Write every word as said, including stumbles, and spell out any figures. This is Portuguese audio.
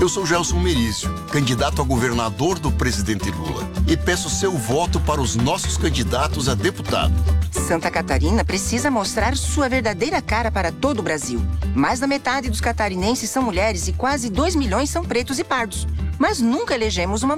Eu sou Gelson Merício, candidato a governador do presidente Lula. E peço seu voto para os nossos candidatos a deputado. Santa Catarina precisa mostrar sua verdadeira cara para todo o Brasil. Mais da metade dos catarinenses são mulheres e quase dois milhões são pretos e pardos. Mas nunca elegemos uma